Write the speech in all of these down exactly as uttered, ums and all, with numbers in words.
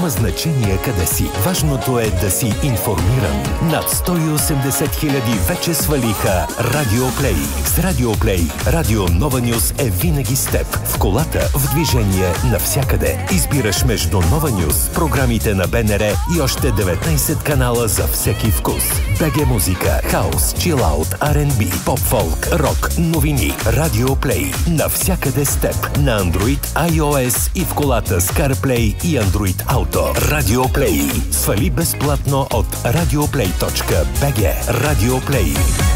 Няма значение къде си. Важното е да си информиран. Над сто и осемдесет хиляди вече свалиха Радио Плей. С Радио Плей, Радио Нова Нюз е винаги с теб. В колата, в движение, навсякъде. Избираш между Нова Нюз, програмите на БНР и още деветнайсет канала за всеки вкус. БГ музика, хаус, чилаут, Ар енд Би, поп-фолк, рок, новини. Радио Плей. Навсякъде с теб. На Android, iOS и в колата с CarPlay и Android Auto. Радио Плей. Свали безплатно от радиоплей точка би джи. Радио Плей.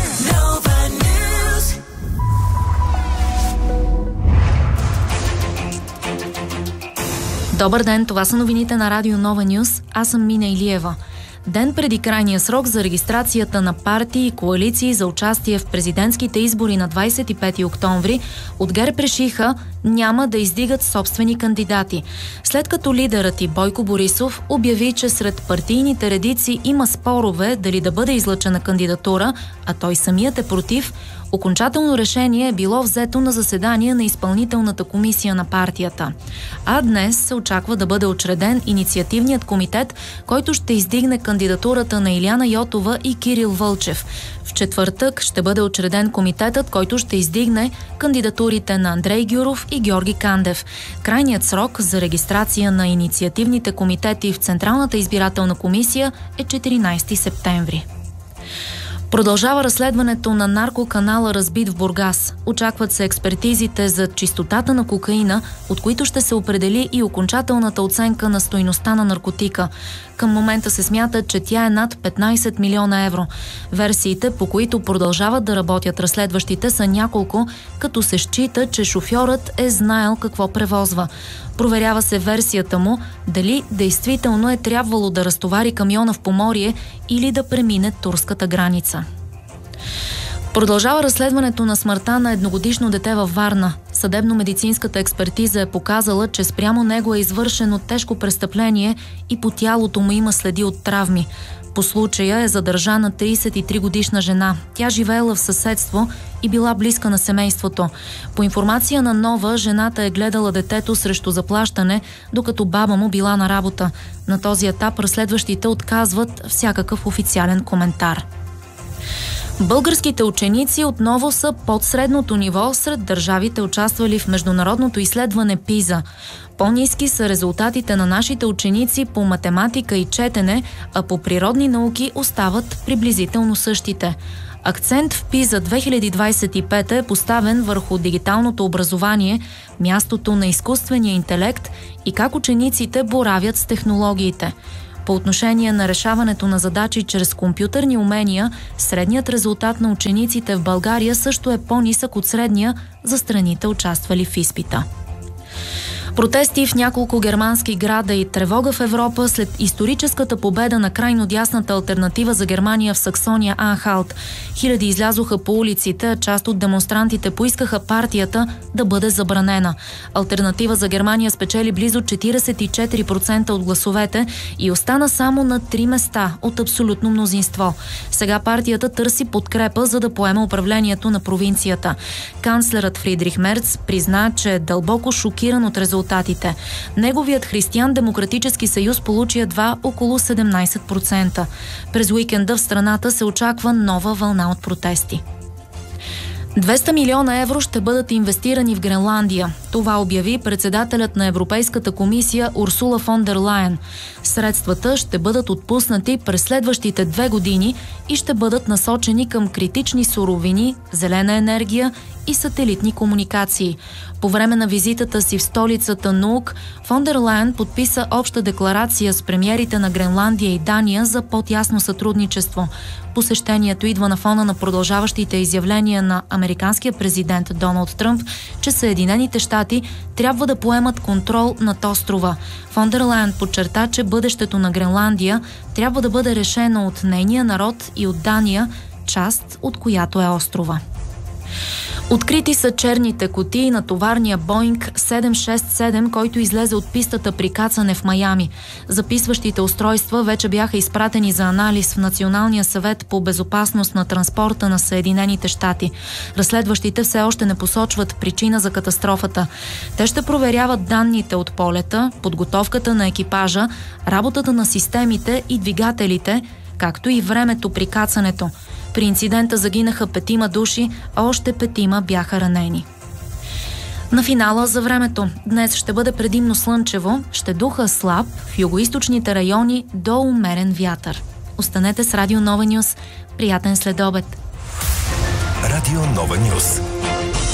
Добър ден, това са новините на Радио Нова Нюз. Аз съм Мина Илиева. Ден преди крайния срок за регистрацията на партии и коалиции за участие в президентските избори на двайсет и пети октомври, от ГЕРБ решиха няма да издигат собствени кандидати. След като лидерът и Бойко Борисов обяви, че сред партийните редици има спорове дали да бъде излъчена кандидатура, а той самият е против, окончателно решение е било взето на заседание на изпълнителната комисия на партията. А днес се очаква да бъде учреден инициативният комитет, който ще издигне кандидатурата на Илияна Йотова и Кирил Вълчев. В четвъртък ще бъде учреден комитетът, който ще издигне кандидатурите на Андрей Гюров и Георги Кандев. Крайният срок за регистрация на инициативните комитети в Централната избирателна комисия е четиринайсети септември. Продължава разследването на наркоканала, разбит в Бургас. Очакват се експертизите за чистотата на кокаина, от които ще се определи и окончателната оценка на стойността на наркотика. Към момента се смята, че тя е над петнайсет милиона евро. Версиите, по които продължават да работят разследващите, са няколко, като се счита, че шофьорът е знаел какво превозва. Проверява се версията му дали действително е трябвало да разтовари камиона в Поморие или да премине турската граница. Продължава разследването на смъртта на едногодишно дете във Варна. Съдебно-медицинската експертиза е показала, че спрямо него е извършено тежко престъпление и по тялото му има следи от травми. По случая е задържана трийсет и три годишна жена. Тя живеела в съседство и била близка на семейството. По информация на Нова, жената е гледала детето срещу заплащане, докато баба му била на работа. На този етап разследващите отказват всякакъв официален коментар. Българските ученици отново са под средното ниво сред държавите, участвали в международното изследване ПИЗА. По-ниски са резултатите на нашите ученици по математика и четене, а по природни науки остават приблизително същите. Акцент в ПИЗА две хиляди двайсет и пета е поставен върху дигиталното образование, мястото на изкуствения интелект и как учениците боравят с технологиите. По отношение на решаването на задачи чрез компютърни умения, средният резултат на учениците в България също е по-нисък от средния за страните, участвали в изпита. Протести в няколко германски града и тревога в Европа след историческата победа на крайно дясната алтернатива за Германия в Саксония Анхалт. Хиляди излязоха по улиците, а част от демонстрантите поискаха партията да бъде забранена. Алтернатива за Германия спечели близо четирийсет и четири процента от гласовете и остана само на три места от абсолютно мнозинство. Сега партията търси подкрепа, за да поеме управлението на провинцията. Канцлерът Фридрих Мерц призна, че е дълбоко шокиран от резултатите. Неговият Християн-демократически съюз получи едва около седемнайсет процента. През уикенда в страната се очаква нова вълна от протести. двеста милиона евро ще бъдат инвестирани в Гренландия. Това обяви председателят на Европейската комисия Урсула фон дер Лайен. Средствата ще бъдат отпуснати през следващите две години и ще бъдат насочени към критични суровини, зелена енергия и сателитни комуникации. По време на визитата си в столицата Нук, фон дер Лайен подписа обща декларация с премиерите на Гренландия и Дания за по-тясно сътрудничество. Посещението идва на фона на продължаващите изявления на американския президент Доналд Тръмп, че Съединените щати трябва да поемат контрол над острова. Фон дер Лайен подчерта, че бъдещето на Гренландия трябва да бъде решено от нейния народ и от Дания, част от която е острова. Открити са черните кутии на товарния Боинг седем шест седем, който излезе от пистата при кацане в Майами. Записващите устройства вече бяха изпратени за анализ в Националния съвет по безопасност на транспорта на Съединените щати. Разследващите все още не посочват причина за катастрофата. Те ще проверяват данните от полета, подготовката на екипажа, работата на системите и двигателите, както и времето при кацането. При инцидента загинаха петима души, а още петима бяха ранени. На финала за времето. Днес ще бъде предимно слънчево, ще духа слаб, в югоизточните райони до умерен вятър. Останете с Радио Нова Нюс. Приятен следобед! Радио Нова Нюс.